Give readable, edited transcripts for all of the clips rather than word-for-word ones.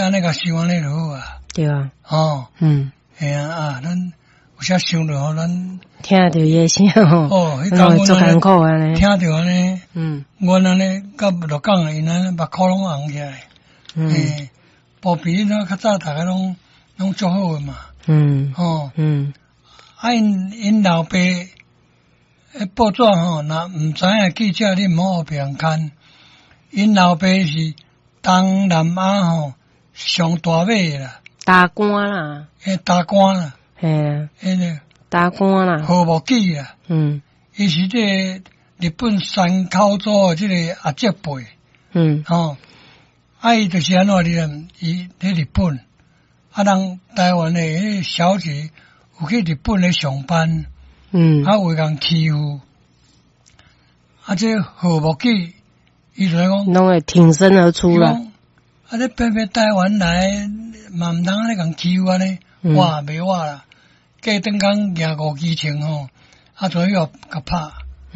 安尼个想安尼就好啊。 对啊， 哦，哎呀咱有啥想着吼，咱听到伊个声吼， 迄讲做艰苦安尼， 听着安尼，阮安尼甲落讲啊，因安尼目眶拢红起来，保庇那较早大家拢足好诶嘛，因老爸报纸吼，若毋知影记者你毋好互别人看，因老爸是东南亚吼上大尾啦， 大官啦， 大官啦， 嘿， 个大官啦， 何无记啦，伊是这个日本山口组诶，这个阿叔辈，伊就是安怎哩？伊伫日本，人台湾诶迄个小姐有去日本咧上班，有人欺负，这何无记，伊就讲， 拢会挺身而出啦。 你偏偏台湾来，嘛毋通安尼共欺负安尼，哇袂话啦。过等讲廿五期前吼，就要甲拍，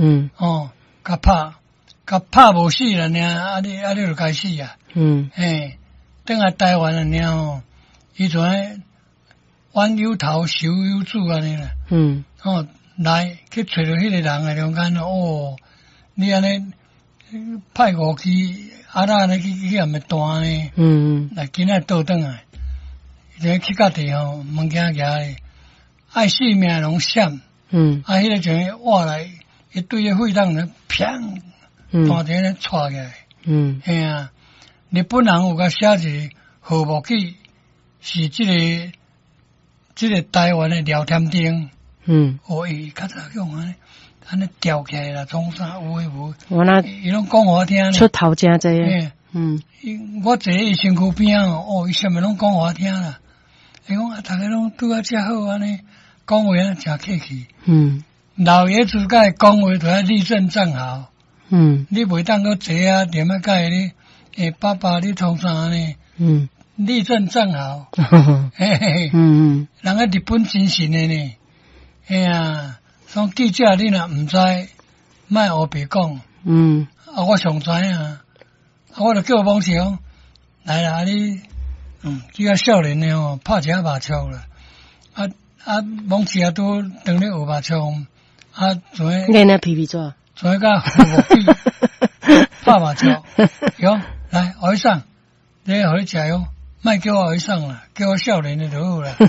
甲拍无死啦，尔你就该死啊。等下台湾尔吼，伊就冤有头，仇有主安尼啦。来去找到迄个人诶中间你安尼派5期，安尼去暗暝弹呢？来今仔倒转来，就去到地吼，物件举咧，爱性命拢闪。迄个就活来，伊对个肺脏咧，砰，弹起咧戳起来。嘿啊，日本人有甲写一个何无记，是即个台湾的廖添丁。伊较早用安尼吊起来啦，创啥有诶无？伊拢讲互我听。 出头真济。 我坐伊身躯边伊啥物拢讲互我听啦。伊讲大家拢拄啊遮好安尼，讲话啊诚客气。老爷子甲伊讲话就要立正站好。你袂当搁坐啊，踮啊甲伊咧，爸爸你创啥安尼？立正站好。嘿嘿，人家日本真神诶呢。哎呀，像记者你若毋知，莫胡白讲。我上知影，我就叫王世讲，来啦，你这个少年诶吼，拍一下麻将啦。王世也都当咧学麻将， 练那皮皮纸， 做甲无比拍麻将，哟，来学上，你互你食哟，莫叫我学上啦，叫我少年诶就好啦。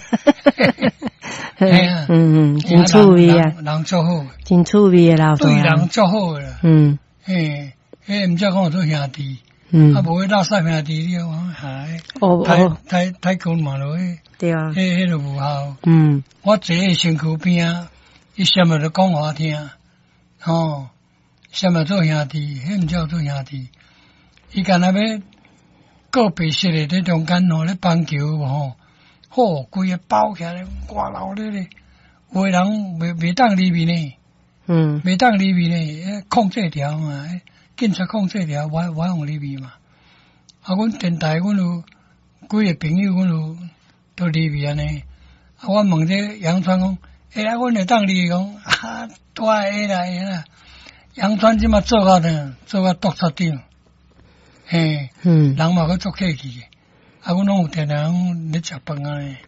真趣味啊！ 人足好， 真趣味诶老师， 对人足好诶啦。毋则讲做兄弟，无迄拉塞兄弟了，太讲嘛落去， 对啊， 迄就无效。我坐伊身躯边，伊啥物都讲互我听，啥物做兄弟，迄毋则做兄弟。伊干那要个别式诶，伫中间咧棒球吼，规个包起来，外流咧，有诶人袂当离面呢，袂当离面呢，控制条嘛，警察控制条，我用离面嘛。阮电台，阮有几个朋友，阮有都离面安尼。我问这杨川讲，阮会当离讲，大会啦。杨川即马做到督察长，人嘛佫足客气。阮拢有定定咧食饭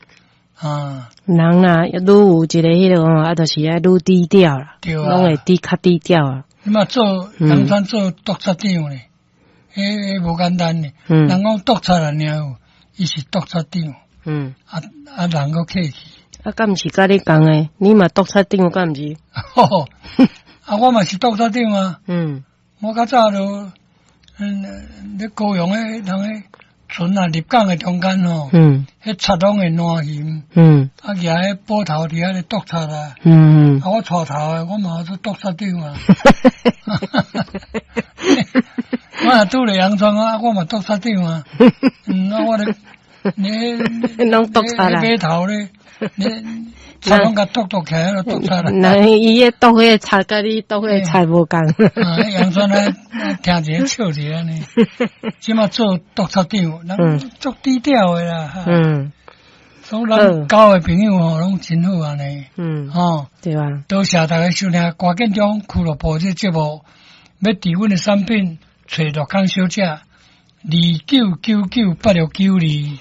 人啊，愈有一个迄个就是愈低调啦，拢会较低调啊。 你嘛做杨川做督察长咧，无简单咧。人讲督察啦，尔伊是督察长。人佫客气。 敢毋是甲你讲诶？你嘛督察长，敢毋是？ 我嘛是督察长啊。我较早就咧高雄诶，人诶。船入港诶中间迄贼拢会烂鱼，举迄波头伫遐咧督察啦，我带头诶，我嘛做督察长啊，我若拄着杨川我嘛督察长啊，我咧拢督察啦， 码头咧，贼拢甲督起来，督察啦。 人伊督迄个贼，甲你督迄个贼无共。 杨川咧听一个笑一个呢，即马做督察长，人足低调诶啦。所以咱交诶朋友拢真好安尼。 对啊。 多谢大家收听关建中俱乐部这节目，要伫阮诶产品找乐康小姐，29998692。